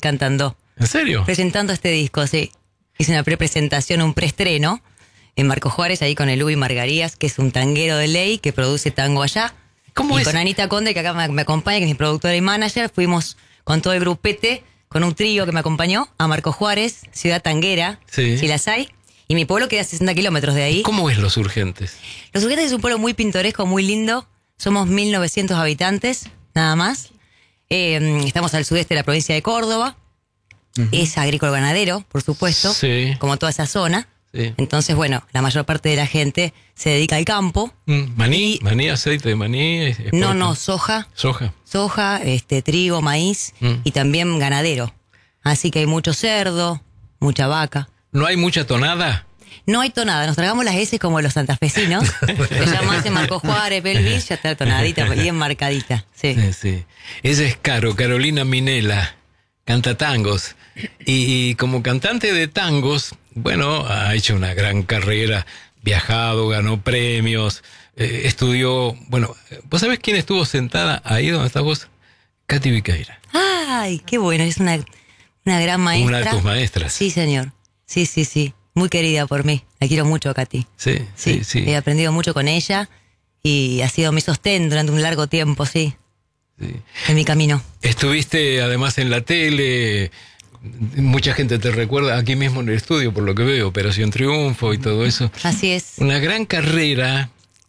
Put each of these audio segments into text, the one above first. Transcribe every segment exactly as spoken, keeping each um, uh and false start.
cantando. ¿En serio? Presentando este disco, sí. Hice una pre-presentación, un preestreno en Marco Juárez, ahí con el Ubi Margarías, que es un tanguero de ley que produce tango allá. ¿Cómo y es? con Anita Conde, que acá me, me acompaña, que es mi productora y manager, fuimos con todo el grupete, con un trío que me acompañó, a Marco Juárez, ciudad tanguera, Sí. si las hay. Y mi pueblo queda a sesenta kilómetros de ahí. ¿Cómo es Los Urgentes? Los Urgentes es un pueblo muy pintoresco, muy lindo. Somos mil novecientos habitantes, nada más. Eh, estamos al sudeste de la provincia de Córdoba. Uh-huh. Es agrícola ganadero, por supuesto, sí. como toda esa zona. Sí. Entonces, bueno, la mayor parte de la gente se dedica al campo. Mm, maní, y, maní, aceite de maní. Es, es no, no, soja. Soja. Soja, este, trigo, maíz mm. y también ganadero. Así que hay mucho cerdo, mucha vaca. ¿No hay mucha tonada? No hay tonada, nos tragamos las S como los santafesinos. Se llama en Marco Juárez, Belville, ya está tonadita, bien marcadita. Sí. Sí, sí. Ella es Caro, Carolina Minela, canta tangos. Y, y como cantante de tangos, bueno, ha hecho una gran carrera, viajado, ganó premios, eh, estudió... Bueno, ¿vos sabés quién estuvo sentada ahí donde estás vos? Katy Viqueira. Ay, qué bueno, es una, una gran maestra. Una de tus maestras. Sí, señor. Sí, sí, sí. Muy querida por mí. La quiero mucho, Katy. Sí, sí, sí, sí. He aprendido mucho con ella y ha sido mi sostén durante un largo tiempo, sí. Sí. En mi camino. Estuviste además en la tele, mucha gente te recuerda aquí mismo en el estudio, por lo que veo, Operación Triunfo y todo eso. Así es. Una gran carrera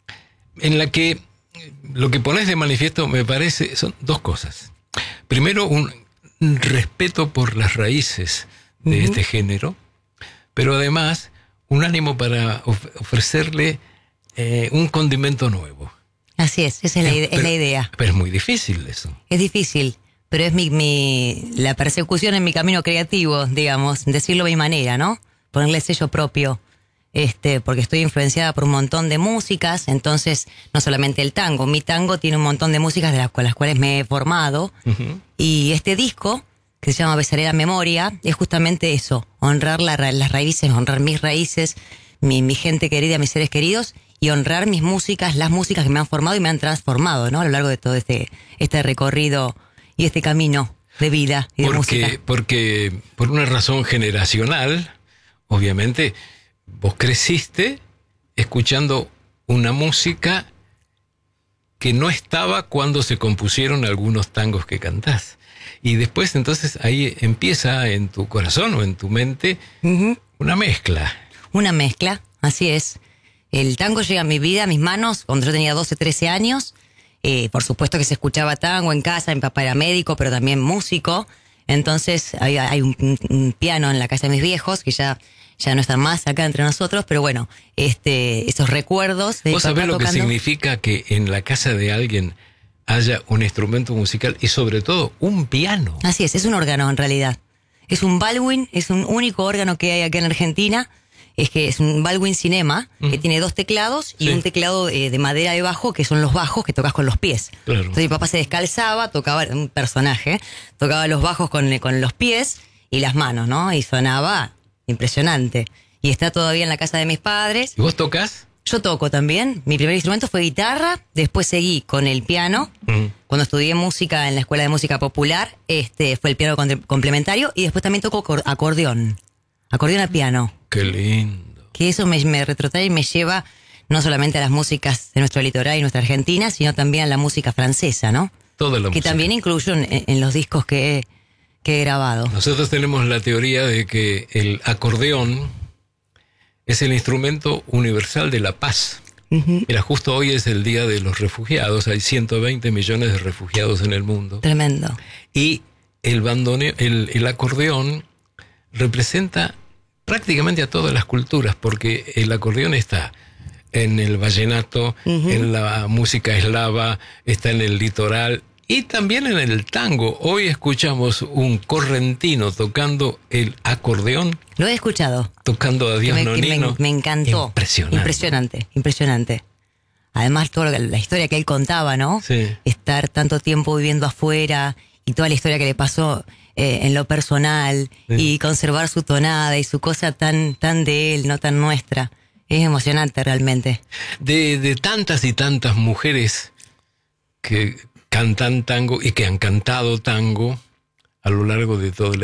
en la que lo que pones de manifiesto me parece son dos cosas. Primero, un respeto por las raíces de uh-huh. este género, pero además un ánimo para of- ofrecerle eh, un condimento nuevo. Así es, esa es la, ide- pero, es la idea. Pero es muy difícil eso. Es difícil, pero es mi, mi la persecución en mi camino creativo, digamos, decirlo de mi manera, ¿no? Ponerle sello propio, este, porque estoy influenciada por un montón de músicas, entonces no solamente el tango, mi tango tiene un montón de músicas de las, con las cuales me he formado, uh-huh. y este disco, que se llama Besaré la Memoria, es justamente eso, honrar la, las raíces, honrar mis raíces, mi, mi gente querida, mis seres queridos, y honrar mis músicas, las músicas que me han formado y me han transformado, ¿no? A lo largo de todo este, este recorrido y este camino de vida y de porque, música. Porque por una razón generacional, obviamente, vos creciste escuchando una música que no estaba cuando se compusieron algunos tangos que cantás. Y después entonces ahí empieza en tu corazón o en tu mente uh-huh. una mezcla. Una mezcla, así es. El tango llega a mi vida, a mis manos, cuando yo tenía doce, trece años. Eh, por supuesto que se escuchaba tango en casa, mi papá era médico, pero también músico. Entonces hay, hay un, un piano en la casa de mis viejos, que ya, ya no están más acá entre nosotros, pero bueno, este, esos recuerdos de ¿Vos sabés lo tocando? que significa que en la casa de alguien haya un instrumento musical y sobre todo un piano? Así es, es un órgano en realidad. Es un Baldwin, es un único órgano que hay acá en Argentina. Es que es un Baldwin Cinema, uh-huh. que tiene dos teclados y sí. un teclado eh, de madera de bajo, que son los bajos que tocas con los pies. Claro. Entonces mi papá se descalzaba, tocaba, un personaje, tocaba los bajos con, con los pies y las manos, ¿no? Y sonaba impresionante. Y está todavía en la casa de mis padres. ¿Y vos tocas? Yo toco también. Mi primer instrumento fue guitarra, después seguí con el piano. Uh-huh. Cuando estudié música en la Escuela de Música Popular, este fue el piano complementario y después también toco acordeón. Acordeón a piano. Qué lindo. Que eso me, me retrotrae y me lleva no solamente a las músicas de nuestro litoral y nuestra Argentina, sino también a la música francesa, ¿no? Toda la que música. Que también incluyo en, en los discos que he, que he grabado. Nosotros tenemos la teoría de que el acordeón es el instrumento universal de la paz. Uh-huh. Mira, justo hoy es el Día de los Refugiados. Hay ciento veinte millones de refugiados en el mundo. Tremendo. Y el bandoneo, el, el acordeón representa prácticamente a todas las culturas, porque el acordeón está en el vallenato, uh-huh. en la música eslava, está en el litoral y también en el tango. Hoy escuchamos un correntino tocando el acordeón. Lo he escuchado. Tocando Adiós me, Nonino. Me, me encantó. Impresionante. Impresionante, impresionante. Además, toda la historia que él contaba, ¿no? Sí. Estar tanto tiempo viviendo afuera y toda la historia que le pasó Eh, en lo personal, sí. y conservar su tonada y su cosa tan, tan de él, no tan nuestra. Es emocionante realmente. De, de tantas y tantas mujeres que cantan tango y que han cantado tango a lo largo de toda la